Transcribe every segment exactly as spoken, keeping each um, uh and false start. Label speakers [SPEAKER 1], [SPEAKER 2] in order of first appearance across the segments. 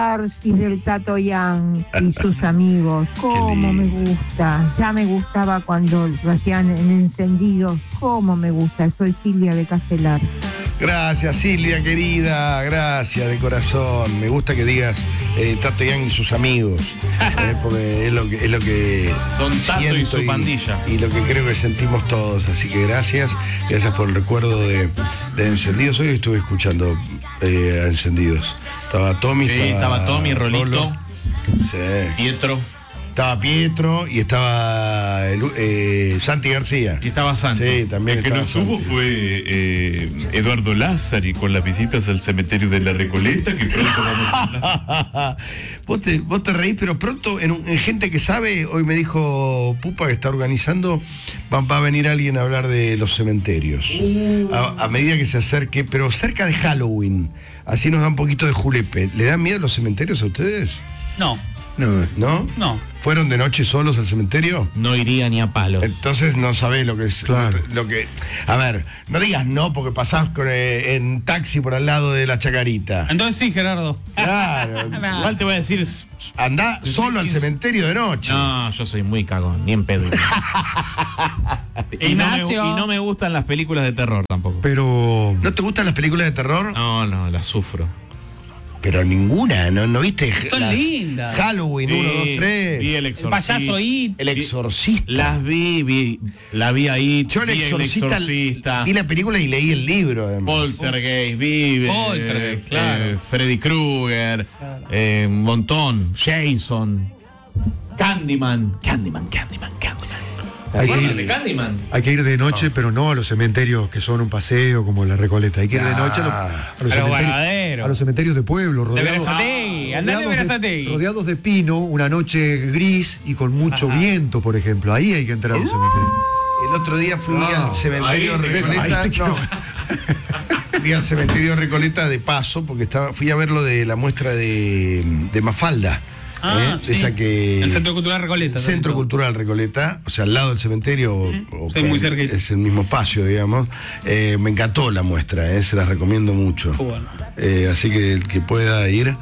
[SPEAKER 1] Y del Tato Yang y sus amigos. Cómo me gusta. Ya me gustaba cuando lo hacían en Encendidos. Cómo me gusta. Soy Silvia de Castelar.
[SPEAKER 2] Gracias, Silvia, querida. Gracias, de corazón. Me gusta que digas eh, Tato Yang y sus amigos. eh, porque es lo que, es lo que
[SPEAKER 3] Don Tato y su
[SPEAKER 2] y,
[SPEAKER 3] pandilla.
[SPEAKER 2] Y lo que creo que sentimos todos. Así que gracias. Gracias por el recuerdo de, de Encendidos. Hoy estuve escuchando eh, a Encendidos. Estaba Tommy,
[SPEAKER 3] sí,
[SPEAKER 2] estaba,
[SPEAKER 3] estaba Tommy, Rolito,
[SPEAKER 2] Rolo, sí.
[SPEAKER 3] Pietro.
[SPEAKER 2] Estaba Pietro y estaba eh, Santi García.
[SPEAKER 3] Y estaba Santi.
[SPEAKER 2] Sí, también.
[SPEAKER 4] El que no estuvo fue eh, Eduardo Lázari con las visitas al cementerio de la Recoleta, que pronto vamos a hablar.
[SPEAKER 2] vos, te, vos te reís, pero pronto en, en Gente que Sabe, hoy me dijo Pupa que está organizando, va, va a venir alguien a hablar de los cementerios. Uh. A, a medida que se acerque, pero cerca de Halloween. Así nos da un poquito de julepe. ¿Le dan miedo los cementerios a ustedes?
[SPEAKER 5] No.
[SPEAKER 2] No. ¿No?
[SPEAKER 5] No.
[SPEAKER 2] ¿Fueron de noche solos al cementerio?
[SPEAKER 3] No iría ni a palo.
[SPEAKER 2] Entonces no sabés lo que es.
[SPEAKER 6] Claro.
[SPEAKER 2] Lo que, a ver, no digas no porque pasás con, eh, en taxi por al lado de la Chacarita.
[SPEAKER 5] Entonces sí, Gerardo.
[SPEAKER 2] Claro.
[SPEAKER 3] Igual te voy a decir.
[SPEAKER 2] Andá solo al cementerio de noche.
[SPEAKER 3] No, yo soy muy cagón, ni en pedo. y, no me, y no me gustan las películas de terror tampoco.
[SPEAKER 6] Pero.
[SPEAKER 2] ¿No te gustan las películas de terror?
[SPEAKER 3] No, no, las sufro.
[SPEAKER 2] Pero ninguna, ¿no, ¿no viste?
[SPEAKER 5] Son
[SPEAKER 2] las,
[SPEAKER 5] lindas.
[SPEAKER 2] Halloween,
[SPEAKER 3] sí,
[SPEAKER 2] uno, dos, tres.
[SPEAKER 3] Vi el exorcista.
[SPEAKER 5] El payaso It.
[SPEAKER 2] El exorcista.
[SPEAKER 3] Las vi, vi, la vi ahí.
[SPEAKER 2] Yo el
[SPEAKER 3] vi
[SPEAKER 2] exorcista,
[SPEAKER 3] el exorcista.
[SPEAKER 2] vi la película y leí el libro. Además.
[SPEAKER 3] Poltergeist, vi.
[SPEAKER 5] Poltergeist,
[SPEAKER 3] eh,
[SPEAKER 5] claro.
[SPEAKER 3] eh, Freddy Krueger, claro. eh, un montón. Jason. Candyman. Candyman, Candyman, Candyman.
[SPEAKER 6] Hay que, ir,
[SPEAKER 3] de Candyman?
[SPEAKER 6] hay que ir de noche, no. pero no a los cementerios que son un paseo como la Recoleta. Hay que ir de noche a los, a los, cementerios, a los cementerios de pueblo, rodeados,
[SPEAKER 5] de rodeados,
[SPEAKER 6] de, rodeados de pino, una noche gris y con mucho Ajá. viento, por ejemplo. Ahí hay que entrar a los cementerios.
[SPEAKER 2] El otro día fui
[SPEAKER 6] ah,
[SPEAKER 2] al cementerio ahí, Recoleta. Ahí no. Fui al cementerio Recoleta de paso, porque estaba, fui a ver lo de la muestra de, de Mafalda.
[SPEAKER 5] Ah,
[SPEAKER 2] ¿Eh?
[SPEAKER 5] sí.
[SPEAKER 2] Esa que,
[SPEAKER 5] el Centro Cultural Recoleta.
[SPEAKER 2] Centro Cultural Recoleta, o sea, al lado del cementerio,
[SPEAKER 5] uh-huh.
[SPEAKER 2] o,
[SPEAKER 5] sí, muy cerca.
[SPEAKER 2] Es el mismo espacio, digamos. Eh, me encantó la muestra, eh, se las recomiendo mucho.
[SPEAKER 5] Bueno.
[SPEAKER 2] Eh, así que el que pueda ir,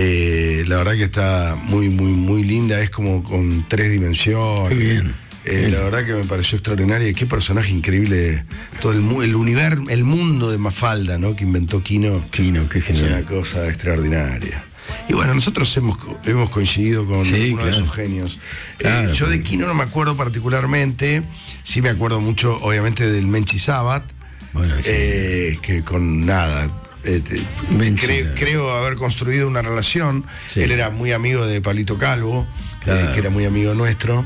[SPEAKER 2] eh, la verdad que está muy, muy, muy linda, es como con tres dimensiones.
[SPEAKER 6] Qué bien.
[SPEAKER 2] Eh, la verdad que me pareció extraordinaria. Qué personaje increíble. Todo el, el universo, el mundo de Mafalda, ¿no? Que inventó Quino.
[SPEAKER 6] Quino, qué genial.
[SPEAKER 2] Es una cosa extraordinaria. Y bueno, nosotros hemos, hemos coincidido con
[SPEAKER 6] sí,
[SPEAKER 2] uno
[SPEAKER 6] claro.
[SPEAKER 2] de esos genios.
[SPEAKER 6] Claro,
[SPEAKER 2] eh, yo de Quino no me acuerdo particularmente, sí me acuerdo mucho, obviamente, del Menchi Sabat,
[SPEAKER 6] bueno, sí.
[SPEAKER 2] eh, que con nada. Eh, te, cre, creo haber construido una relación. Sí. Él era muy amigo de Palito Calvo, claro. eh, que era muy amigo nuestro.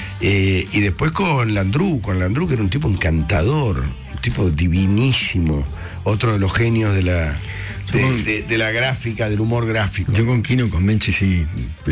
[SPEAKER 2] Eh, y después con Landru, con Landru, que era un tipo encantador, un tipo divinísimo, otro de los genios de la. De, con, de, de la gráfica, del humor gráfico.
[SPEAKER 6] Yo con Quino, con Menchi sí,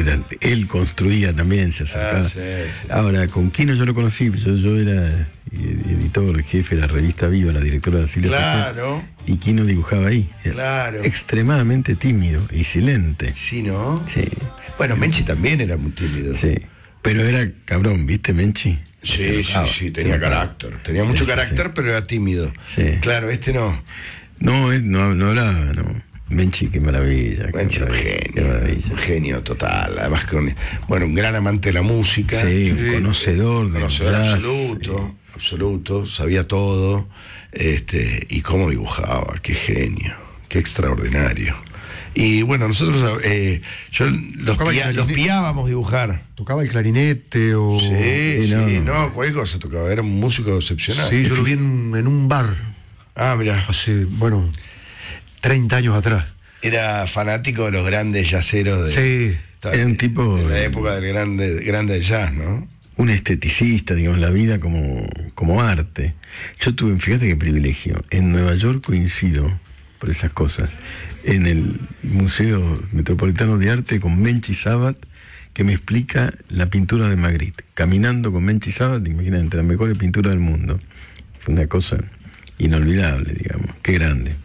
[SPEAKER 6] él construía también, se acercaba. Ah, sí, sí. Ahora, con Quino yo lo conocí, yo, yo era editor, jefe de la revista Viva, la directora de Silvia.
[SPEAKER 2] Claro.
[SPEAKER 6] Y Quino dibujaba ahí.
[SPEAKER 2] Claro.
[SPEAKER 6] Extremadamente tímido y silente.
[SPEAKER 2] Sí, ¿no?
[SPEAKER 6] Sí.
[SPEAKER 2] Bueno, Menchi también era muy tímido.
[SPEAKER 6] Sí. Pero era cabrón, ¿viste, Menchi?
[SPEAKER 2] Sí, sí, sí, tenía carácter. Tenía mucho sí, carácter, sí. pero era tímido.
[SPEAKER 6] Sí.
[SPEAKER 2] Claro, este no.
[SPEAKER 6] No, no, no hablaba, no. Menchi, qué maravilla.
[SPEAKER 2] Menchi, un genio, un genio total. Además, que un, bueno, un gran amante de la música.
[SPEAKER 6] Sí, un conocedor de
[SPEAKER 2] Conocedor
[SPEAKER 6] jazz,
[SPEAKER 2] absoluto, sí. absoluto, sabía todo. Este, y cómo dibujaba, qué genio, qué extraordinario. Y bueno, nosotros, eh, yo los, pia, los piábamos dibujar.
[SPEAKER 6] ¿Tocaba el clarinete o...?
[SPEAKER 2] Sí, sí, sí no. no, cualquier cosa tocaba, era un músico excepcional.
[SPEAKER 6] Sí, yo lo vi en, en un bar.
[SPEAKER 2] Ah, mira.
[SPEAKER 6] Hace, bueno, treinta años atrás.
[SPEAKER 2] Era fanático de los grandes jazzeros. De,
[SPEAKER 6] sí,
[SPEAKER 2] estaba,
[SPEAKER 6] era un tipo...
[SPEAKER 2] De la época del grande, grande jazz, ¿no?
[SPEAKER 6] Un esteticista, digamos, la vida como, como arte. Yo tuve, fíjate qué privilegio, en Nueva York coincido, por esas cosas, en el Museo Metropolitano de Arte con Menchi Sabat, que me explica la pintura de Magritte. Caminando con Menchi Sabat, imagínate, entre las mejores pinturas del mundo. Fue una cosa... inolvidable, digamos, qué grande.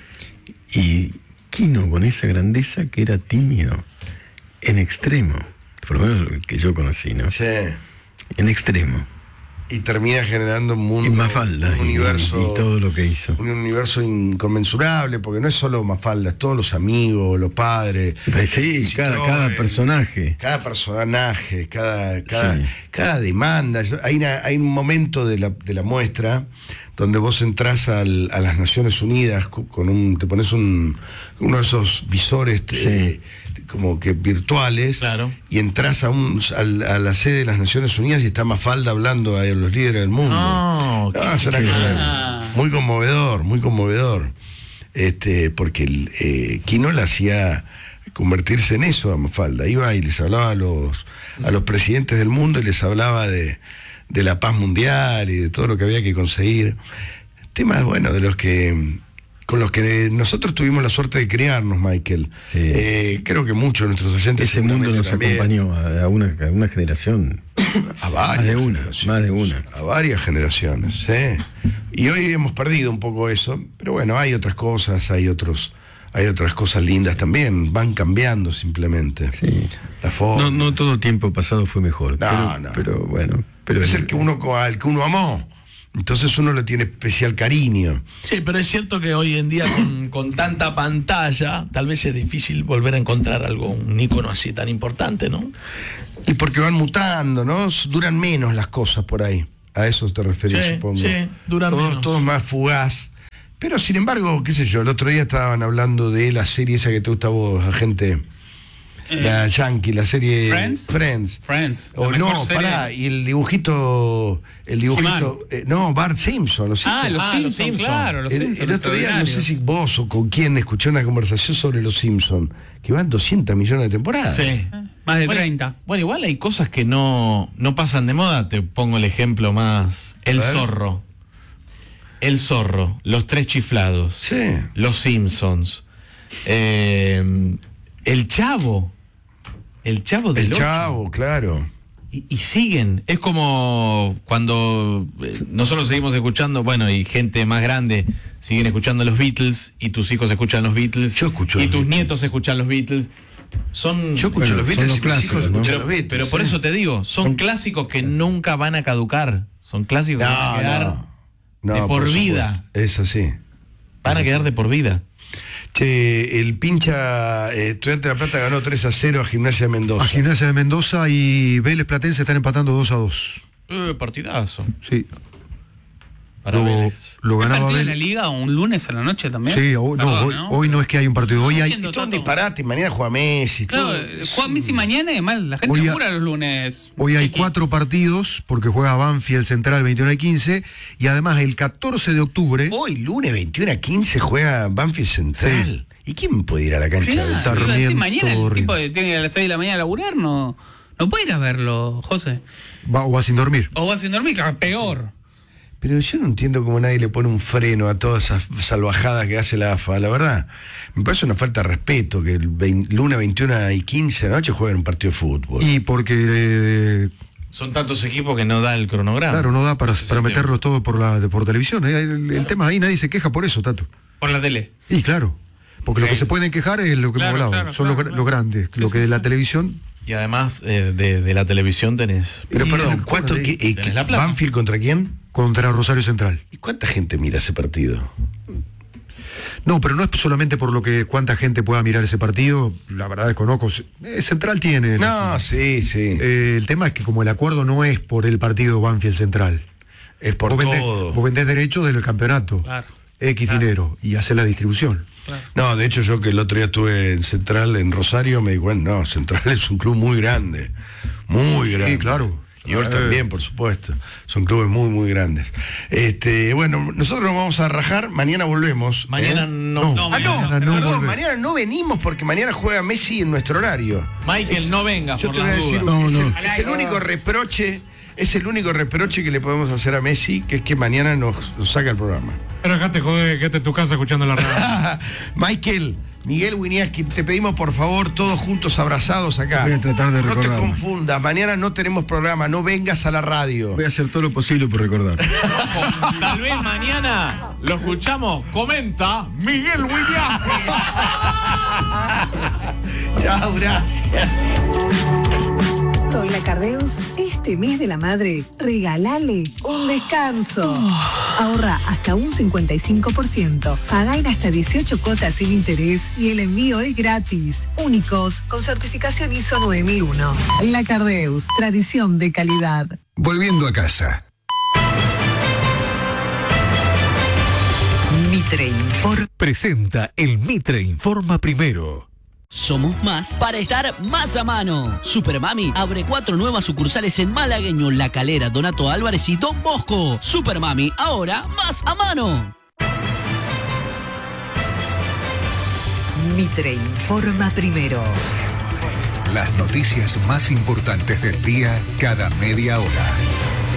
[SPEAKER 6] Y Quino con esa grandeza que era tímido, en extremo, por lo menos lo que yo conocí, ¿no?
[SPEAKER 2] Sí.
[SPEAKER 6] En extremo.
[SPEAKER 2] y termina generando un mundo,
[SPEAKER 6] y Mafalda,
[SPEAKER 2] un universo,
[SPEAKER 6] y, y todo lo que hizo.
[SPEAKER 2] Un universo inconmensurable, porque no es solo Mafalda, es todos los amigos, los padres.
[SPEAKER 6] Sí, cada, cada personaje.
[SPEAKER 2] Cada personaje, cada, cada,
[SPEAKER 6] sí.
[SPEAKER 2] cada demanda. Hay, una, hay un momento de la, de la muestra donde vos entrás al, a las Naciones Unidas con un, te pones un, uno de esos visores sí. eh, como que virtuales,
[SPEAKER 3] claro.
[SPEAKER 2] y entras a, un, a, a la sede de las Naciones Unidas y está Mafalda hablando a los líderes del mundo.
[SPEAKER 3] Oh,
[SPEAKER 2] no, es una cosa muy conmovedor, muy conmovedor. Este, porque el, eh, Quinola hacía convertirse en eso a Mafalda. Iba y les hablaba a los, a los presidentes del mundo y les hablaba de, de la paz mundial y de todo lo que había que conseguir. Temas, bueno, de los que con los que nosotros tuvimos la suerte de criarnos, Michael.
[SPEAKER 6] Sí.
[SPEAKER 2] Eh, creo que muchos de nuestros oyentes...
[SPEAKER 6] Ese mundo nos
[SPEAKER 2] también
[SPEAKER 6] acompañó a una, a una generación.
[SPEAKER 2] A varias.
[SPEAKER 6] Más de una, más de una.
[SPEAKER 2] A varias generaciones, ¿sí? Y hoy hemos perdido un poco eso, pero bueno, hay otras cosas, hay otros... Hay otras cosas lindas también, van cambiando simplemente.
[SPEAKER 6] Sí.
[SPEAKER 2] La forma.
[SPEAKER 6] No, no todo tiempo pasado fue mejor.
[SPEAKER 2] No,
[SPEAKER 6] pero,
[SPEAKER 2] no.
[SPEAKER 6] pero bueno. Pero
[SPEAKER 2] es el que uno al que uno amó. Entonces uno le tiene especial cariño.
[SPEAKER 7] Sí, pero es cierto que hoy en día con, con tanta pantalla, tal vez es difícil volver a encontrar algo, un ícono así tan importante, ¿no?
[SPEAKER 2] Y porque van mutando, ¿no? Duran menos las cosas por ahí. A eso te referís,
[SPEAKER 7] sí,
[SPEAKER 2] supongo.
[SPEAKER 7] Sí, duran
[SPEAKER 2] todo,
[SPEAKER 7] menos.
[SPEAKER 2] Todo más fugaz. Pero sin embargo, qué sé yo, el otro día estaban hablando de la serie esa que te gusta a vos, gente...
[SPEAKER 5] Eh,
[SPEAKER 2] la Yankee, la serie
[SPEAKER 5] Friends.
[SPEAKER 2] Friends.
[SPEAKER 5] Friends.
[SPEAKER 2] O
[SPEAKER 5] la
[SPEAKER 2] no,
[SPEAKER 5] mejor serie.
[SPEAKER 2] pará, y el dibujito, el dibujito, eh, no, Bart Simpson, los
[SPEAKER 5] Ah,
[SPEAKER 2] Simpson.
[SPEAKER 5] los
[SPEAKER 7] Ah,
[SPEAKER 5] Simpsons,
[SPEAKER 7] los Simpson.
[SPEAKER 5] claro, los
[SPEAKER 2] el,
[SPEAKER 5] Simpsons.
[SPEAKER 2] el otro día, no sé si vos o con quién escuché una conversación sobre los Simpsons, que van doscientos millones de temporadas.
[SPEAKER 7] Sí.
[SPEAKER 5] Más de
[SPEAKER 7] Bueno,
[SPEAKER 5] treinta.
[SPEAKER 3] Bueno, igual hay cosas que no, no pasan de moda. Te pongo el ejemplo más. El
[SPEAKER 2] A ver.
[SPEAKER 3] zorro. El zorro. Los tres chiflados.
[SPEAKER 2] Sí.
[SPEAKER 3] Los Simpsons. Eh, el Chavo. El Chavo del
[SPEAKER 2] El
[SPEAKER 3] Ocho.
[SPEAKER 2] Chavo, claro.
[SPEAKER 3] Y, y siguen. Es como cuando eh, nosotros seguimos escuchando, bueno, y gente más grande siguen escuchando los Beatles, y tus hijos escuchan los Beatles.
[SPEAKER 2] Yo escucho
[SPEAKER 3] Y
[SPEAKER 2] los
[SPEAKER 3] tus
[SPEAKER 2] Beatles.
[SPEAKER 3] nietos escuchan los Beatles. Son.
[SPEAKER 2] Yo escucho
[SPEAKER 6] Bueno,
[SPEAKER 2] los
[SPEAKER 6] son
[SPEAKER 2] Beatles
[SPEAKER 6] los
[SPEAKER 2] y mis
[SPEAKER 6] clásicos,
[SPEAKER 2] hijos
[SPEAKER 6] ¿no?
[SPEAKER 2] escuchan
[SPEAKER 3] Pero,
[SPEAKER 2] los Beatles.
[SPEAKER 3] pero por
[SPEAKER 2] sí.
[SPEAKER 3] eso te digo, son clásicos que nunca van a caducar. Son clásicos que van a
[SPEAKER 2] No,
[SPEAKER 3] quedar
[SPEAKER 2] no. No,
[SPEAKER 3] de por vida.
[SPEAKER 2] supuesto. Es así.
[SPEAKER 3] Van a
[SPEAKER 2] Es
[SPEAKER 3] quedar
[SPEAKER 2] así.
[SPEAKER 3] de por vida.
[SPEAKER 2] Che, el pincha eh, Estudiante de La Plata ganó tres a cero a Gimnasia de Mendoza.
[SPEAKER 8] A Gimnasia de Mendoza y Vélez Platense están empatando dos a dos.
[SPEAKER 3] Eh, partidazo.
[SPEAKER 8] Sí.
[SPEAKER 3] Para
[SPEAKER 8] Lo,
[SPEAKER 3] Vélez.
[SPEAKER 8] lo
[SPEAKER 5] ¿Hay
[SPEAKER 8] ganaba
[SPEAKER 5] partido en la
[SPEAKER 8] Vélez.
[SPEAKER 5] liga un lunes a la noche también?
[SPEAKER 8] Sí, hoy, no,
[SPEAKER 5] Perdón,
[SPEAKER 8] hoy, hoy no es que hay un partido. Hoy hay,
[SPEAKER 5] entiendo.
[SPEAKER 2] Esto es un
[SPEAKER 5] Tato.
[SPEAKER 2] disparate, mañana juega Messi.
[SPEAKER 5] Claro,
[SPEAKER 2] todo.
[SPEAKER 5] juega Messi mañana y además la gente
[SPEAKER 8] Hoy ha-
[SPEAKER 5] apura los lunes.
[SPEAKER 8] hoy hay
[SPEAKER 5] Chiqui.
[SPEAKER 8] cuatro partidos porque juega Banfield Central veintiuno y quince y además el catorce de octubre
[SPEAKER 2] Hoy, lunes veintiuno a quince, juega Banfield Central. ¿Y quién puede ir a la cancha?
[SPEAKER 5] Claro,
[SPEAKER 2] de
[SPEAKER 5] iba a
[SPEAKER 8] Sarmiento,
[SPEAKER 5] decir, mañana el
[SPEAKER 8] Río.
[SPEAKER 5] tipo que tiene que ir a las seis de la mañana a laburar, no, no puede ir a verlo, José.
[SPEAKER 8] va, o va sin dormir.
[SPEAKER 5] O va sin dormir, claro, peor.
[SPEAKER 2] Pero yo no entiendo cómo nadie le pone un freno a todas esas salvajadas que hace la A F A, la verdad. Me parece una falta de respeto que el vein- lunes veintiuno y quince de la noche jueguen un partido de fútbol.
[SPEAKER 8] Y porque, eh,
[SPEAKER 3] Son tantos equipos que no da el cronograma.
[SPEAKER 8] claro, no da para,
[SPEAKER 3] Ese es
[SPEAKER 8] para
[SPEAKER 3] el tema.
[SPEAKER 8] meterlos todos por, la, de- por televisión. Eh, El, el tema ahí nadie se queja por eso, Tato.
[SPEAKER 5] Por la tele.
[SPEAKER 8] Y claro, porque lo que se pueden quejar es lo que
[SPEAKER 5] Claro,
[SPEAKER 8] hemos hablado.
[SPEAKER 5] claro,
[SPEAKER 8] Son
[SPEAKER 5] claro,
[SPEAKER 8] los,
[SPEAKER 5] claro.
[SPEAKER 8] los grandes. lo que de la televisión.
[SPEAKER 3] Y además eh, de, de la televisión tenés.
[SPEAKER 2] Pero
[SPEAKER 8] Y
[SPEAKER 2] perdón,
[SPEAKER 8] el
[SPEAKER 2] ¿cuánto,
[SPEAKER 8] juego de-
[SPEAKER 2] qué- eh,
[SPEAKER 3] tenés la plata.
[SPEAKER 2] ¿Banfield contra quién?
[SPEAKER 8] Contra Rosario Central.
[SPEAKER 2] ¿Y cuánta gente mira ese partido?
[SPEAKER 8] No, pero no es solamente por lo que cuánta gente pueda mirar ese partido. La verdad desconozco. Eh, Central tiene.
[SPEAKER 2] No, sí, sí.
[SPEAKER 8] Eh, el tema es que como el acuerdo no es por el partido Banfield Central.
[SPEAKER 2] es por
[SPEAKER 8] vos vendés,
[SPEAKER 2] todo.
[SPEAKER 8] vos vendés derechos del campeonato.
[SPEAKER 5] Claro.
[SPEAKER 8] X dinero. Y haces la distribución.
[SPEAKER 2] No, de hecho yo que el otro día estuve en Central, en Rosario, me di cuenta, no, Central es un club muy grande. Muy
[SPEAKER 8] Sí,
[SPEAKER 2] grande.
[SPEAKER 8] claro.
[SPEAKER 2] Y ahora
[SPEAKER 8] Eh.
[SPEAKER 2] también, por supuesto. Son clubes muy, muy grandes. Este, bueno, nosotros nos vamos a rajar, mañana volvemos.
[SPEAKER 3] Mañana
[SPEAKER 2] ¿eh?
[SPEAKER 3] no.
[SPEAKER 5] No,
[SPEAKER 2] Ah,
[SPEAKER 5] mañana
[SPEAKER 2] no,
[SPEAKER 8] no
[SPEAKER 2] perdón,
[SPEAKER 8] volvemos.
[SPEAKER 2] mañana no venimos porque mañana juega Messi en nuestro horario.
[SPEAKER 3] Michael, no vengas
[SPEAKER 2] Yo
[SPEAKER 3] por
[SPEAKER 2] te voy a
[SPEAKER 3] las
[SPEAKER 2] decir,
[SPEAKER 3] dudas.
[SPEAKER 8] No,
[SPEAKER 2] es,
[SPEAKER 8] no.
[SPEAKER 2] El, es el único reproche, es el único reproche que le podemos hacer a Messi, que es que mañana nos, nos saca el programa.
[SPEAKER 9] Pero dejate joder, quédate en tu casa escuchando la radio.
[SPEAKER 2] Michael, Miguel Winiaski, te pedimos por favor, todos juntos abrazados acá.
[SPEAKER 6] Voy a tratar de
[SPEAKER 2] No te
[SPEAKER 6] recordarme.
[SPEAKER 2] confundas, mañana no tenemos programa, no vengas a la radio.
[SPEAKER 6] Voy a hacer todo lo posible por recordar.
[SPEAKER 3] Tal vez mañana lo escuchamos. Comenta Miguel Williams.
[SPEAKER 2] Chao, gracias.
[SPEAKER 10] Con la Cardeus, este mes de la madre, regalale un descanso. Ahorra hasta un cincuenta y cinco por ciento. Paga en hasta dieciocho cuotas sin interés y el envío es gratis. Únicos, con certificación I S O nueve mil uno. La Cardeus, tradición de calidad.
[SPEAKER 11] Volviendo a casa.
[SPEAKER 12] Mitre Informa.
[SPEAKER 13] Presenta el Mitre Informa primero.
[SPEAKER 12] Somos más para estar más a mano. Supermami abre cuatro nuevas sucursales en Malagueño, La Calera, Donato Álvarez y Don Bosco. Supermami, ahora más a mano.
[SPEAKER 14] Mitre Informa primero.
[SPEAKER 11] Las noticias más importantes del día cada media hora.